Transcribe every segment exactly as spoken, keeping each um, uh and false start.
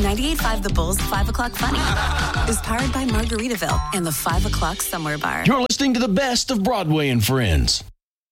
ninety-eight point five The Bull's five o'clock Funny is powered by Margaritaville and the five o'clock Somewhere Bar. You're listening to the best of Broadway and Friends.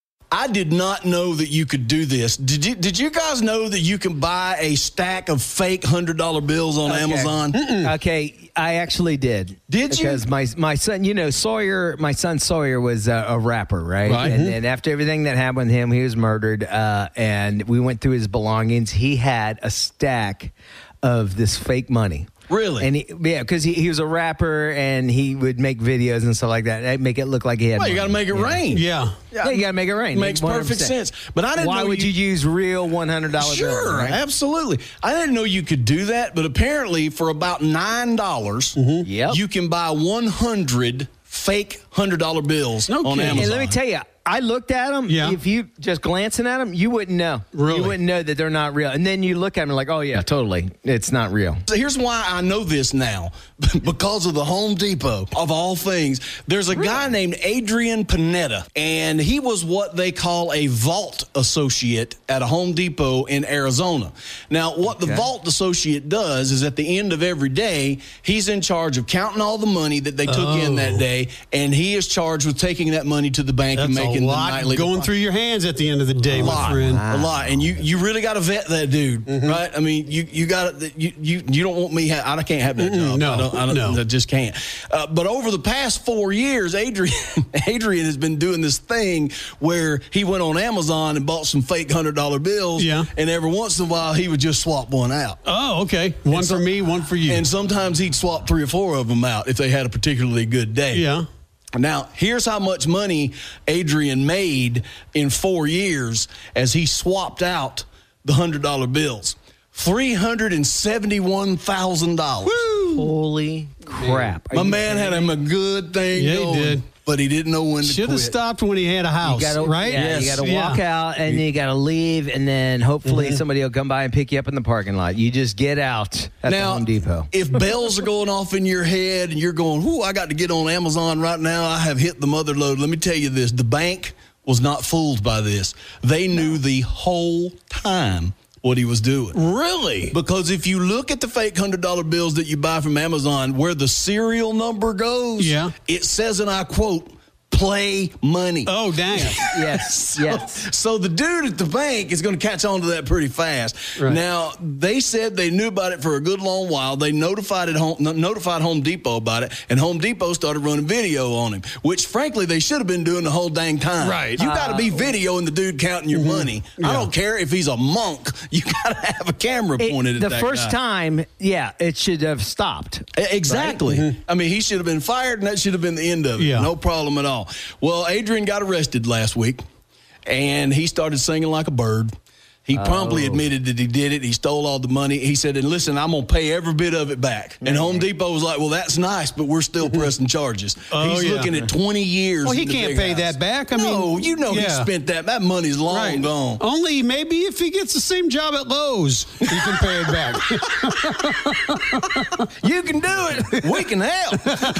I did not know that you could do this. Did you Did you guys know that you can buy a stack of fake one hundred dollar bills on okay. Amazon? Mm-mm. Okay, I actually did. Did you? Because my my son, you know, Sawyer, my son Sawyer was a, a rapper, right? Right. And Mm-hmm. then after everything that happened with him, he was murdered, uh, and we went through his belongings. He had a stack of this fake money. Really? And he, yeah, because he, he was a rapper and he would make videos and stuff like that. That'd make it look like he had Well, money. you got to make it yeah. rain. Yeah. Yeah, you got to make it rain. Makes one hundred percent. perfect sense. But I didn't Why know would you, you use real one hundred dollar Sure, bills? Right? absolutely. I didn't know you could do that, but apparently for about nine dollars, mm-hmm. yep. you can buy one hundred fake one hundred dollar bills no on kidding. Amazon. And let me tell you, I looked at them. Yeah. If you just glancing at them, you wouldn't know. Really? You wouldn't know that they're not real. And then you look at them like, oh, yeah, totally. It's not real. So here's why I know this now. Because of the Home Depot, of all things. There's a guy named Adrian Panetta, and he was what they call a vault associate at a Home Depot in Arizona. Now, what the Okay. vault associate does is at the end of every day, he's in charge of counting all the money that they took Oh. in that day, and he is charged with taking that money to the bank That's and making a the lot nightly going deposit. through your hands at the end of the day, A my lot, friend. a lot, and you, you really got to vet that dude, Mm-hmm. right? I mean, you you got you you you don't want me. Ha- I can't have that job. no, I, don't, I, don't, no. I just can't. Uh, but over the past four years, Adrian Adrian has been doing this thing where he went on Amazon and bought some fake hundred dollar bills. Yeah. And every once in a while, he would just swap one out. Oh, okay. One And for so- me, one for you. And sometimes he'd swap three or four of them out if they had a particularly good day. yeah. Now, here's how much money Adrian made in four years as he swapped out the one hundred dollar bills. three hundred seventy-one thousand dollars. Holy crap. Are My you man kidding had me? him a good thing Yeah, he going, did. but he didn't know when to Should quit. have stopped when he had a house, You gotta, right? Yeah, you Yes. got to walk Yeah. out and you got to leave, and then hopefully Mm-hmm. somebody will come by and pick you up in the parking lot. You just get out at Now, the Home Depot. if bells are going off in your head and you're going, whoo, I got to get on Amazon right now, I have hit the mother load. Let me tell you this, the bank was not fooled by this. They knew the whole time what he was doing. Really? Because if you look at the fake one hundred dollar bills that you buy from Amazon, where the serial number goes, Yeah. it says, and I quote, play money. Oh, dang. Yes, yes. So the dude at the bank is going to catch on to that pretty fast. Right. Now, they said they knew about it for a good long while. They notified it home, notified Home Depot about it, and Home Depot started running video on him, which, frankly, they should have been doing the whole dang time. Right. You got to be videoing the dude counting your money. I Yeah. don't care if he's a monk. You got to have a camera It- pointed at the that first guy. time, yeah, it should have stopped. Exactly. I mean, he should have been fired, and that should have been the end of it. Yeah. No problem at all. Well, Adrian got arrested last week, and he started singing like a bird. He promptly admitted that he did it. He stole all the money. He said, and listen, I'm going to pay every bit of it back. And Home Depot was like, well, that's nice, but we're still pressing charges. Oh, He's yeah. looking at twenty years. Well, he in the can't big pay house. that back. I no, mean, you know he yeah. spent that. That money's long Right. gone. Only maybe if he gets the same job at Lowe's, he can pay it back. You can do it. We can help.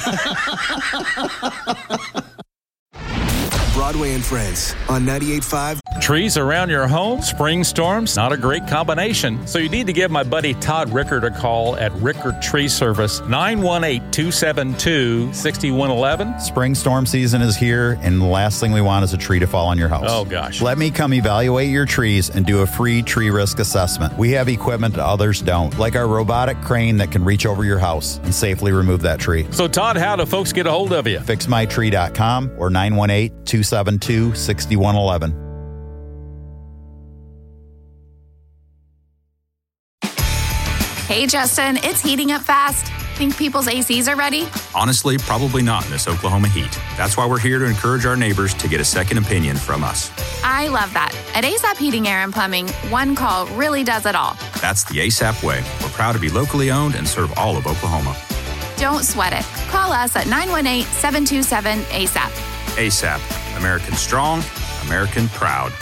Broadway and Friends on ninety-eight point five. Trees around your home, spring storms, not a great combination. So you need to give my buddy Todd Rickard a call at Rickard Tree Service, nine one eight, two seven two, six one one one. Spring storm season is here, and the last thing we want is a tree to fall on your house. Oh, gosh. Let me come evaluate your trees and do a free tree risk assessment. We have equipment that others don't, like our robotic crane that can reach over your house and safely remove that tree. So, Todd, how do folks get a hold of you? fix my tree dot com or nine one eight, two seven two, six one one one. Hey, Justin, it's heating up fast. Think people's A Cs are ready? Honestly, probably not in this Oklahoma heat. That's why we're here to encourage our neighbors to get a second opinion from us. I love that. At A S A P Heating, Air, and Plumbing, one call really does it all. That's the ASAP way. We're proud to be locally owned and serve all of Oklahoma. Don't sweat it. Call us at nine one eight, seven two seven, A S A P. ASAP. American strong, American proud.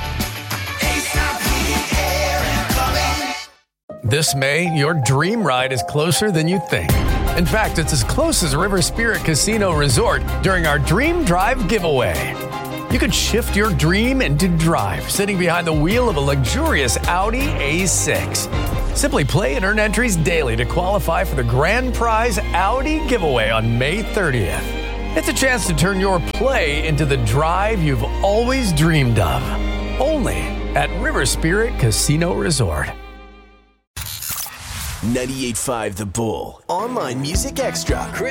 This May, your dream ride is closer than you think. In fact, it's as close as River Spirit Casino Resort during our Dream Drive giveaway. You could shift your dream into drive, sitting behind the wheel of a luxurious Audi A six. Simply play and earn entries daily to qualify for the grand prize Audi giveaway on May thirtieth. It's a chance to turn your play into the drive you've always dreamed of. Only at River Spirit Casino Resort. ninety-eight point five The Bull. Online Music Extra.